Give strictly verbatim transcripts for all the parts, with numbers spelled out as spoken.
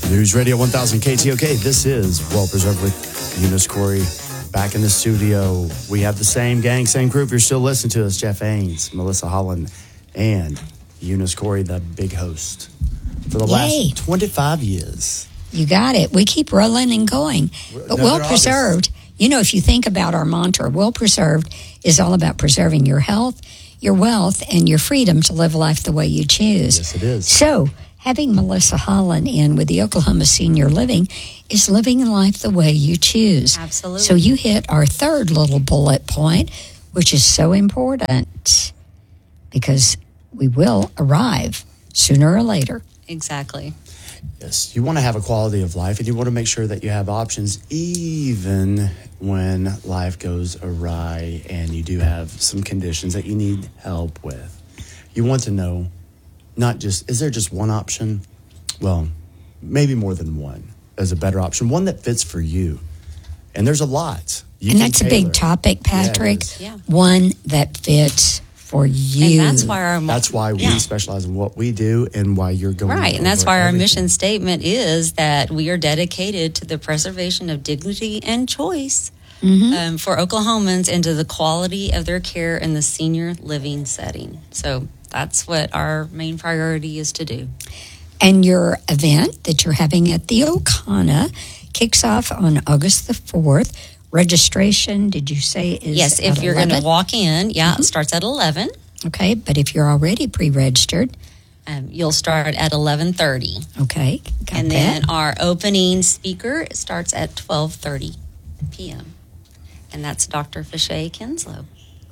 News Radio one thousand K T O K. This is Well Preserved with Eunice Corey. Back in the studio. We have the same gang, same group. You're still listening to us. Jeff Ains, Melissa Holland, and Eunice Corey, the big host. For the Yay. last twenty-five years. You got it. We keep rolling and going. But No, well they're preserved, you know, if you think about our mantra, well preserved is all about preserving your health, your wealth, and your freedom to live life the way you choose. Yes, it is. So, having Melissa Holland in with the Oklahoma Senior Living is living life the way you choose. Absolutely. So you hit our third little bullet point, which is so important because we will arrive sooner or later. Exactly. Yes, you want to have a quality of life, and you want to make sure that you have options even when life goes awry and you do have some conditions that you need help with. You want to know, not just, is there just one option? Well, maybe more than one as a better option, one that fits for you. And there's a lot. You and can that's a tailor big it. topic, Patrick. Yeah, it is. One that fits for you. And that's why our That's why we yeah. specialize in what we do and why you're going Right, and that's over why our everything. mission statement is that we are dedicated to the preservation of dignity and choice Mm-hmm. um, for Oklahomans and to the quality of their care in the senior living setting. So that's what our main priority is to do. And your event that you're having at the Okana kicks off on August the fourth. Registration, did you say, is Yes, if at you're going to eleven? walk in, yeah, Mm-hmm. it starts at eleven. Okay, but if you're already pre-registered, Um, you'll start at eleven thirty. okay, got And that. then our opening speaker starts at twelve thirty p.m. And that's Doctor Fishay Kinslow.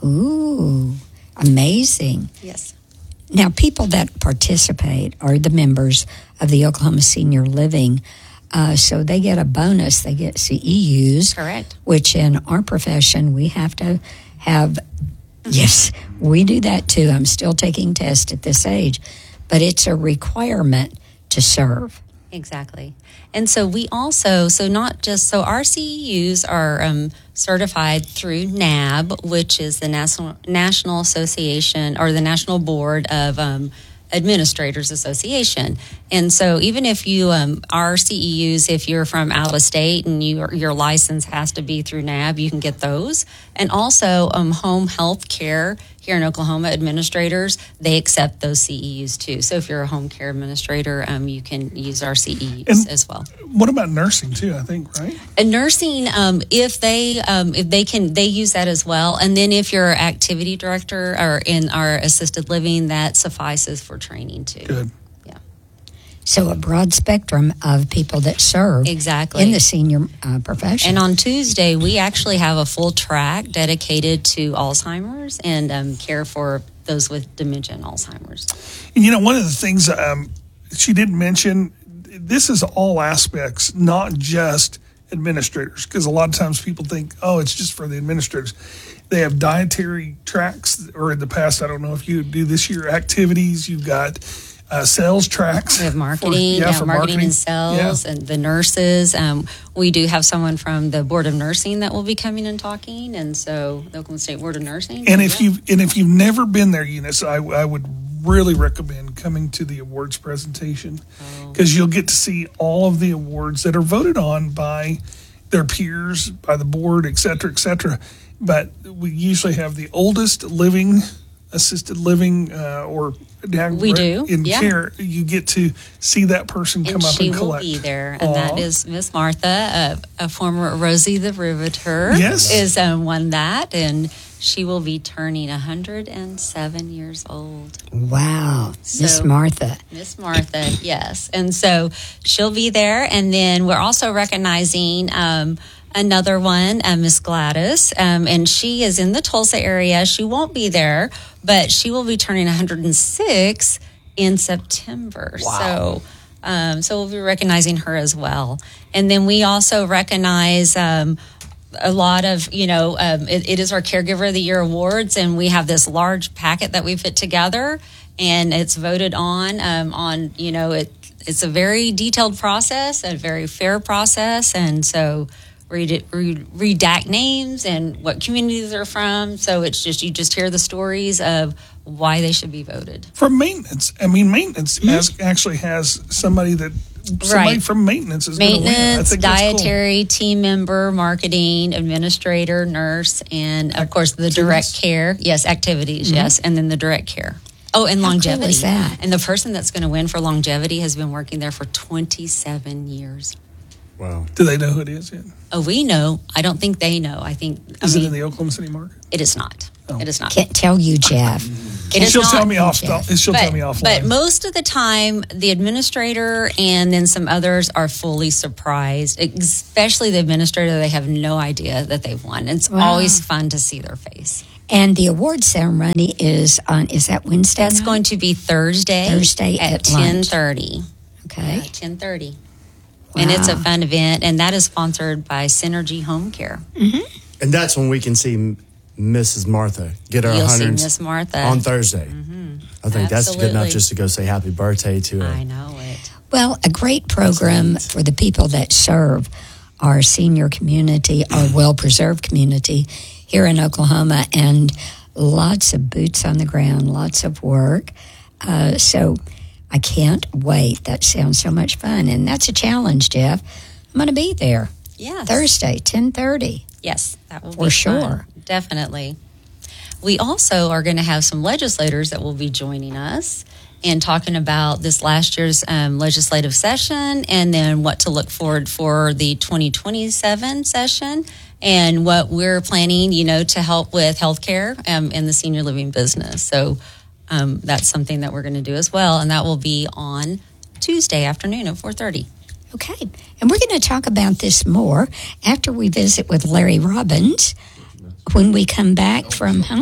Ooh, amazing. Yes. Now, people that participate are the members of the Oklahoma Senior Living, uh, so they get a bonus. They get C E Us. Correct. Which in our profession, we have to have, yes, we do that too. I'm still taking tests at this age, but it's a requirement to serve. Exactly. And so we also, so not just, so our C E Us are um, certified through N A B, which is the National National Association or the National Board of um, Administrators Association. And so even if you, um, our C E Us, if you're from out of state and you, your license has to be through N A B, you can get those. And also um, home health care here in Oklahoma, administrators, they accept those C E Us too. So if you're a home care administrator, um, you can use our C E Us And as well. What about nursing too? I think, right? And nursing, um, if they um, if they can, they use that as well. And then if you're activity director or in our assisted living, that suffices for training too. Good. Yeah, So a broad spectrum of people that serve exactly. in the senior uh, profession. And on Tuesday, we actually have a full track dedicated to Alzheimer's and um, care for those with dementia and Alzheimer's. And you know, one of the things um, she didn't mention, this is all aspects, not just administrators, because a lot of times people think, oh, it's just for the administrators. They have dietary tracks, or in the past, I don't know if you do this year, activities. You've got uh, sales tracks. We have for- marketing, yeah, yeah, for marketing, and sales, Yeah. and the nurses. Um, we do have someone from the Board of Nursing that will be coming and talking, and so the Oklahoma State Board of Nursing. And if yeah. you've and if you've never been there, Eunice, I, I would really recommend coming to the awards presentation because you'll get to see all of the awards that are voted on by their peers, by the board, et cetera, et cetera. But we usually have the oldest living assisted living uh, or We do, in yeah. care. You get to see that person come and up she and will collect. be there, and Aw. that is Miss Martha, a, a former Rosie the Riveter. Yes. is um, won that, and she will be turning one hundred seven years old. wow, Miss So- Martha. Miss Martha, yes. And so she'll be there. And then we're also recognizing um, another one, uh, Miss Gladys. Um, and she is in the Tulsa area. She won't be there, but she will be turning one hundred six in September. Wow. So um, so we'll be recognizing her as well. And then we also recognize um, a lot of, you know, um, it, it is our Caregiver of the Year awards, and we have this large packet that we put together, and it's voted on, um, on, you know, it, it's a very detailed process, a very fair process, and so read it, read, redact names and what communities they're from, so it's just, you just hear the stories of why they should be voted. For maintenance, I mean, maintenance Mm-hmm. has, actually has somebody that somebody Right. from maintenance is going to win. I Maintenance, think that's cool. dietary, team member, marketing, administrator, nurse, and of course the direct care. Yes, activities, yes, and then the direct care. Oh, and How cool longevity. is that? And the person that's going to win for longevity has been working there for twenty-seven years. Wow. Do they know who it is yet? Oh, we know. I don't think they know. I think I Is it mean, in the Oklahoma City market? it is not. Oh. It is not. Can't tell you, Jeff. It is She'll not. tell me off. Yeah. She'll but, tell me offline. but most of the time, the administrator and then some others are fully surprised, especially the administrator. They have no idea that they've won. It's Wow. always fun to see their face. And the award ceremony is on, is that Wednesday? That's night? going to be Thursday, Thursday at, at ten lunch. thirty. Okay. ten thirty. And it's a Wow. fun event, and that is sponsored by Synergy Home Care. And that's when we can see M- Missus Martha get her You'll see hundreds Miss Martha. on Thursday. I think that's good enough Absolutely. just to go say happy birthday to her. I know it. Well, a great program neat. for the people that serve our senior community, our well preserved community here in Oklahoma, and lots of boots on the ground, lots of work. Uh, so I can't wait. That sounds so much fun. And that's a challenge, Jeff. I'm going to be there Yes. Thursday, ten thirty. Yes, that will For be sure. fun. Definitely. We also are going to have some legislators that will be joining us and talking about this last year's um, legislative session and then what to look forward for the twenty twenty-seven session and what we're planning, you know, to help with healthcare um, in the senior living business. So um, that's something that we're going to do as well, and that will be on Tuesday afternoon at four thirty. Okay. And we're going to talk about this more after we visit with Larry Robbins when we come back from, huh?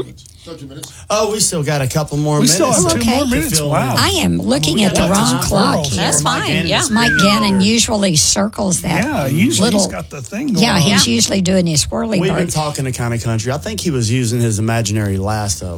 Oh, we still got a couple more we minutes. still have Oh, two okay. more minutes. Feel- Wow. I am looking We at the got wrong some clock squirrels here. That's for Mike fine, Gannon. yeah. Mike Gannon usually circles that. Yeah, usually little, he's got the thing going Yeah, on. he's usually doing his whirly We've been bird. talking to kind of country. I think he was using his imaginary lasso.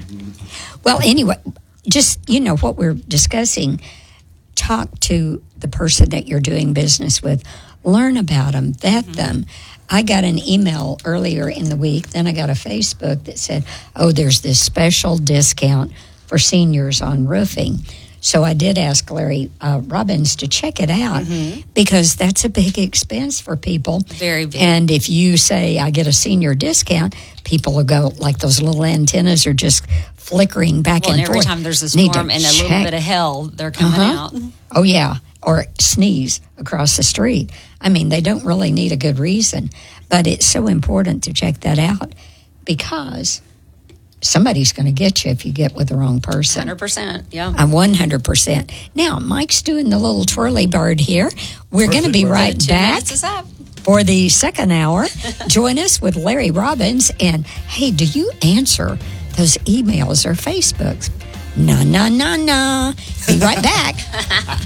Well, anyway, just, you know, what we're discussing, talk to the person that you're doing business with. Learn about them, vet Mm-hmm. them. I got an email earlier in the week, then I got a Facebook that said, oh, there's this special discount for seniors on roofing. So I did ask Larry uh, Robbins to check it out because that's a big expense for people. Mm-hmm. Very big. And if you say, I get a senior discount, people will go, like those little antennas are just flickering back Well, and and every forth. time there's a Need to storm and a little check. bit of hell, they're coming Uh-huh. out. Oh, yeah. Or sneeze across the street. I mean, they don't really need a good reason, but it's so important to check that out because somebody's going to get you if you get with the wrong person. one hundred percent, yeah. I'm one hundred percent. Now, Mike's doing the little twirly bird here. We're going to be right Two back minutes is up. for the second hour. Join us with Larry Robbins. And hey, do you answer those emails or Facebooks? No, no, no, no. Be right back.